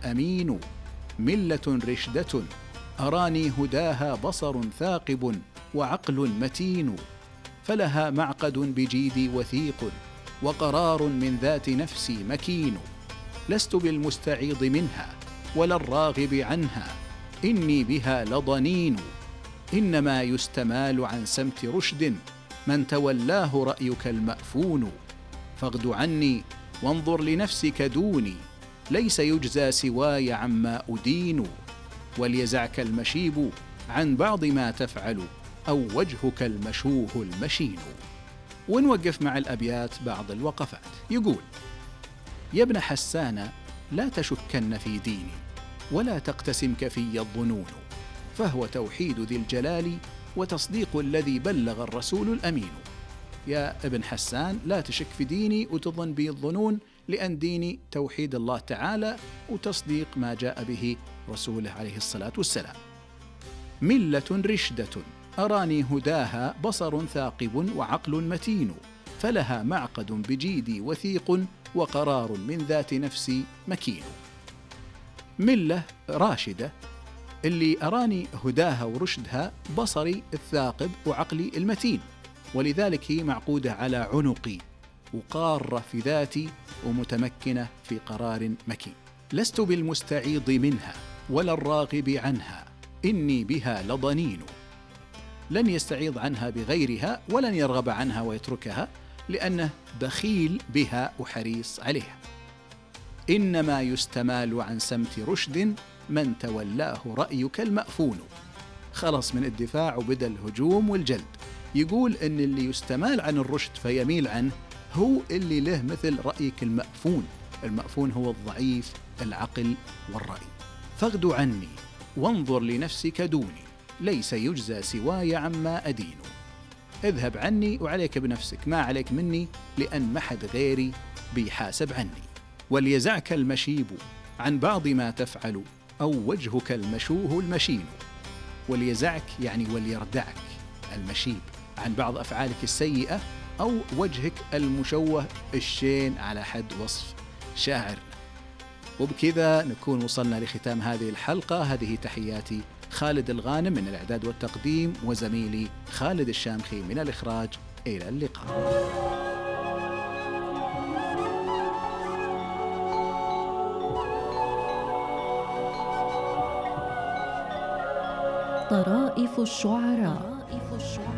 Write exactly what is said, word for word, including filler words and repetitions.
الأمين، ملة رشدة أراني هداها بصر ثاقب وعقل متين، فلها معقد بجيدي وثيق وقرار من ذات نفسي مكين، لست بالمستعيض منها ولا الراغب عنها، إني بها لضنين، إنما يستمال عن سمت رشد من تولاه رأيك المأفون، فاغد عني وانظر لنفسك دوني، ليس يجزى سواي عما أدين، وليزعك المشيب عن بعض ما تفعل أو وجهك المشوه المشين. ونوقف مع الأبيات بعض الوقفات. يقول: يا ابن حسان لا تشكن في ديني ولا تقتسم كفي الظنون، فهو توحيد ذي الجلال وتصديق الذي بلغ الرسول الأمين. يا ابن حسان لا تشك في ديني وتظن بي الظنون، لأن ديني توحيد الله تعالى وتصديق ما جاء به رسوله عليه الصلاة والسلام. ملة رشدة أراني هداها بصر ثاقب وعقل متين، فلها معقد بجيدي وثيق وقرار من ذات نفسي مكين. ملة راشدة اللي أراني هداها ورشدها بصري الثاقب وعقلي المتين، ولذلك هي معقودة على عنقي وقارة في ذاتي ومتمكنة في قرار مكين. لست بالمستعيض منها ولا الراغب عنها، إني بها لضنين. لن يستعيض عنها بغيرها ولن يرغب عنها ويتركها، لأنه بخيل بها وحريص عليها. إنما يستمال عن سمت رشد من تولاه رأيك المأفون. خلص من الدفاع وبدأ الهجوم والجلد. يقول إن اللي يستمال عن الرشد فيميل عنه هو اللي له مثل رأيك المأفون. المأفون هو الضعيف العقل والرأي. فاغد عني وانظر لنفسك دوني، ليس يجزى سواي عما أدين. اذهب عني وعليك بنفسك، ما عليك مني، لأن ما حد غيري بيحاسب عني. وليزعك المشيب عن بعض ما تفعل أو وجهك المشوه المشين. وليزعك يعني وليردعك المشيب عن بعض أفعالك السيئة أو وجهك المشوه الشين على حد وصف شاعر. وبكذا نكون وصلنا لختام هذه الحلقة. هذه تحياتي خالد الغانم من الإعداد والتقديم، وزميلي خالد الشامخي من الإخراج. إلى اللقاء. طرائف الشعراء.